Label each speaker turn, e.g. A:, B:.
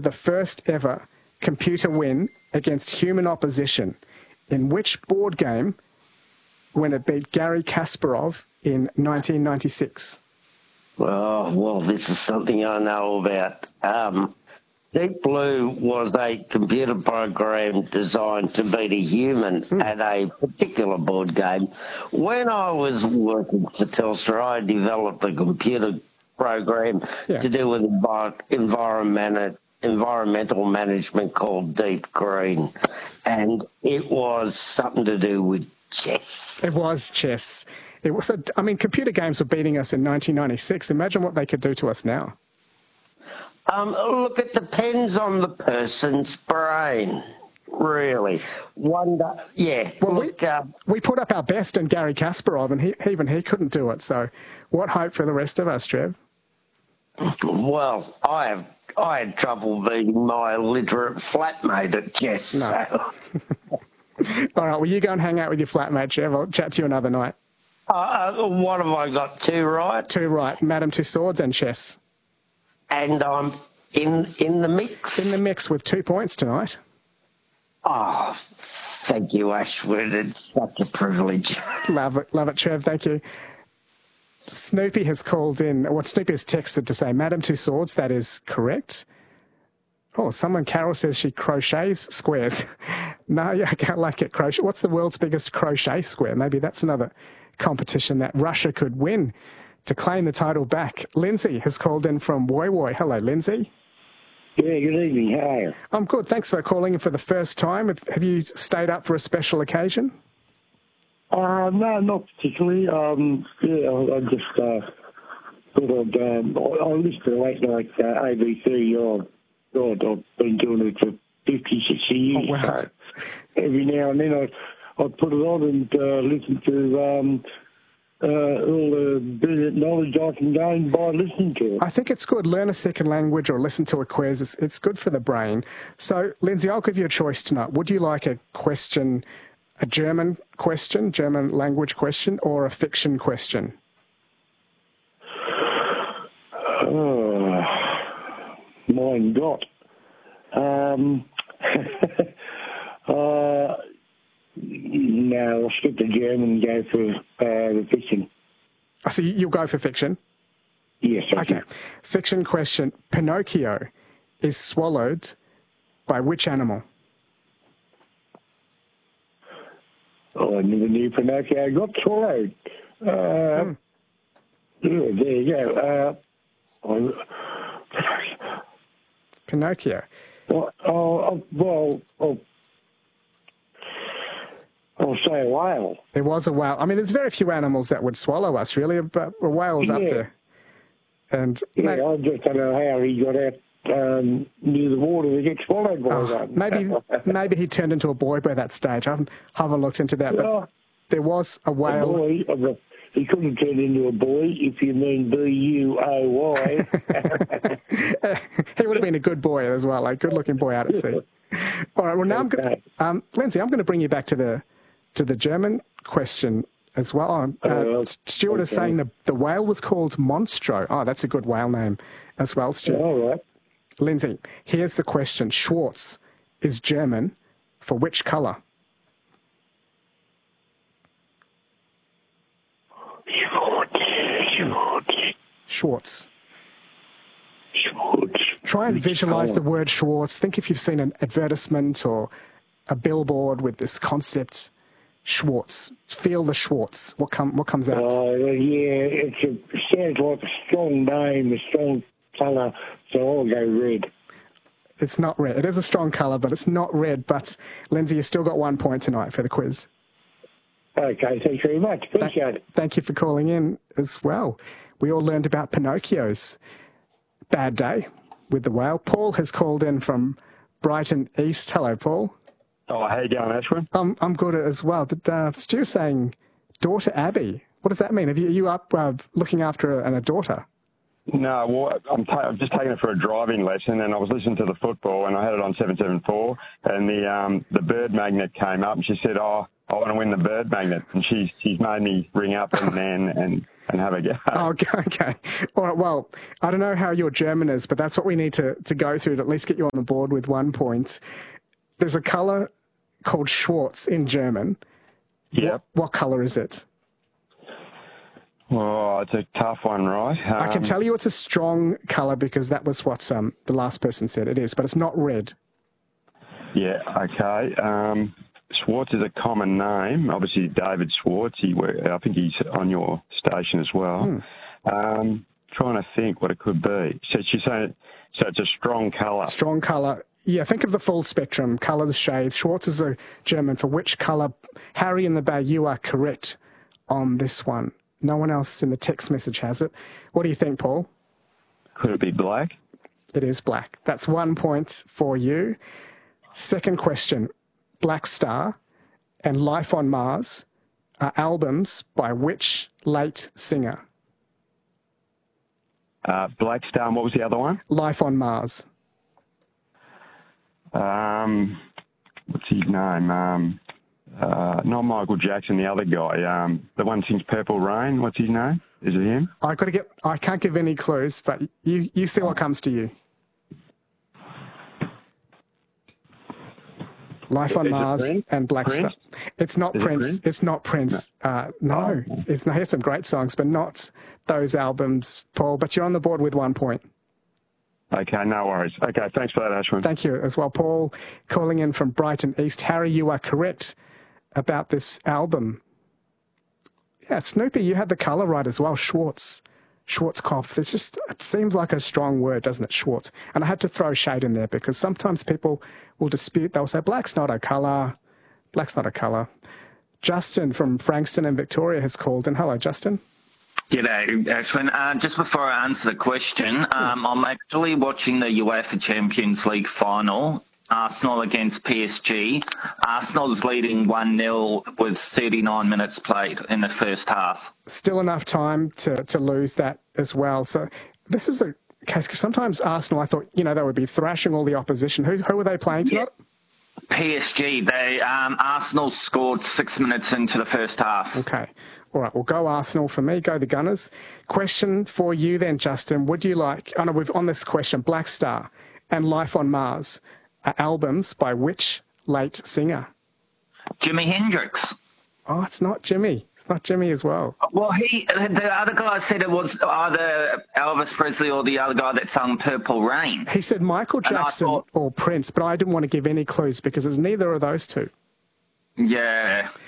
A: the first ever computer win against human opposition? In which board game when it beat Garry Kasparov in 1996?
B: Well, this is something I know about. Deep Blue was a computer program designed to beat a human at a particular board game. When I was working for Telstra, I developed a computer program to do with environmental management called Deep Green, and it was something to do with chess.
A: It was chess. It was. Computer games were beating us in 1996. Imagine what they could do to us now.
B: Look, it depends on the person's brain, really. Well,
A: we put up our best in Garry Kasparov, and he couldn't do it. So, what hope for the rest of us, Trev?
B: Well, I had trouble beating my illiterate flatmate at chess. No. So.
A: All right, well, you go and hang out with your flatmate, Trev. I'll chat to you another night.
B: What have I got? 2 right?
A: 2 right. Madame Tussauds and chess.
B: And I'm in the mix.
A: In the mix with 2 points tonight.
B: Oh, thank you, Ashwood. It's such a privilege.
A: Love it, Trev. Thank you. Snoopy has called in. Snoopy has texted to say, Madame Tussauds, that is correct. Oh, Carol says she crochets squares. No, I can't like it. Crochet. What's the world's biggest crochet square? Maybe that's another competition that Russia could win to claim the title back. Lindsay has called in from Woy Woy. Hello, Lindsay.
C: Yeah, good evening. How are you?
A: I'm good. Thanks for calling in for the first time. Have you stayed up for a special occasion?
C: No, not particularly. I just thought I listened to late night ABC. I've been doing it for 50, 60 years.
A: Oh, wow.
C: So every now and then I put it on and listen to all the brilliant knowledge I can gain by listening to it.
A: I think it's good. Learn a second language or listen to a quiz. It's good for the brain. So, Lindsay, I'll give you a choice tonight. Would you like a question, a German question, German language question, or a fiction question?
C: Mein Gott. No, I'll skip the German and go for the fiction.
A: So you'll go for fiction?
C: Yes.
A: Okay. Fiction question. Pinocchio is swallowed by which animal?
C: Oh, I never knew Pinocchio got swallowed. Yeah, there you go.
A: Pinocchio.
C: I'll say a whale.
A: There was a whale. I mean, there's very few animals that would swallow us, really, but a whale's up there. And
C: I just don't know how he got out near the water to get swallowed by one.
A: Maybe he turned into a boy by that stage. I haven't looked into that, but there was a whale.
C: Boy, he couldn't turn into a boy if you mean B-U-O-Y.
A: He would have been a good boy as well, a good-looking boy out at sea. All right, well, now Lindsay, I'm going to bring you back to the German question as well. Stuart is saying the whale was called Monstro. Oh, that's a good whale name as well, Stuart.
C: All right.
A: Lindsay, here's the question. Schwarz is German for which colour? Schwarz. Try and visualise the word Schwarz. Think if you've seen an advertisement or a billboard with this concept. Schwarz. Feel the Schwarz. What comes out?
C: It sounds like a strong name, a strong colour, so I'll go red.
A: It's not red. It is a strong colour, but it's not red. But, Lindsay, you've still got 1 point tonight for the quiz.
C: Okay, thanks very much. Appreciate it.
A: Thank you for calling in as well. We all learned about Pinocchio's bad day with the whale. Paul has called in from Brighton East. Hello, Paul.
D: Oh, how you going, Ashwin?
A: I'm good as well. But Stu's saying daughter Abby. What does that mean? Are you up looking after a daughter?
D: No, well, I'm just taking her for a driving lesson, and I was listening to the football, and I had it on 774, and the bird magnet came up, and she said, "Oh, I want to win the bird magnet," and she's made me ring up and and have a go.
A: Oh, okay. All right. Well, I don't know how your German is, but that's what we need to go through to at least get you on the board with 1 point. There's a colour called Schwarz in German.
D: Yep.
A: What colour is it?
D: Oh, it's a tough one, right?
A: I can tell you it's a strong colour because that was what the last person said it is, but it's not red.
D: Yeah, okay. Schwartz is a common name. Obviously, David Schwartz. I think he's on your station as well. Trying to think what it could be. So she's saying, so it's a strong colour.
A: Strong colour. Yeah, think of the full spectrum, colours, shades. Schwartz is a German for which colour. Harry in the Bay, you are correct on this one. No one else in the text message has it. What do you think, Paul?
D: Could it be black?
A: It is black. That's 1 point for you. Second question. Black Star and Life on Mars are albums by which late singer?
D: Black Star, and what was the other one?
A: Life on Mars.
D: What's his name? Not Michael Jackson, the other guy. The one who sings Purple Rain. What's his name? Is it him?
A: I can't give any clues, but you see what comes to you. Life on Mars and Black Star. It's not Prince. It's not Prince. No, it's not. He had some great songs, but not those albums, Paul. But you're on the board with 1 point.
D: Okay, no worries. Okay, thanks for that, Ashwin.
A: Thank you as well, Paul. Calling in from Brighton East. Harry, you are correct about this album. Yeah, Snoopy, you had the colour right as well. Schwarzkopf. It seems like a strong word, doesn't it? Schwartz. And I had to throw shade in there because sometimes people will dispute. They'll say, black's not a colour. Black's not a colour. Justin from Frankston in Victoria has called in. Hello, Justin.
E: G'day, Ashwin. Just before I answer the question, I'm actually watching the UEFA Champions League final, Arsenal against PSG. Arsenal's leading 1-0 with 39 minutes played in the first half.
A: Still enough time to lose that as well. So this is a case, because sometimes Arsenal, I thought, they would be thrashing all the opposition. Who were they playing tonight?
E: PSG. Arsenal scored 6 minutes into the first half.
A: Okay. All right, well, go Arsenal for me, go the Gunners. Question for you then, Justin. Would you like, we've on this question, Black Star and Life on Mars are albums by which late singer?
E: Jimi Hendrix.
A: Oh, it's not Jimmy. It's not Jimmy as well.
E: Well, the other guy said it was either Elvis Presley or the other guy that sung Purple Rain.
A: He said Michael Jackson or Prince, but I didn't want to give any clues because it's neither of those two.
E: Yeah.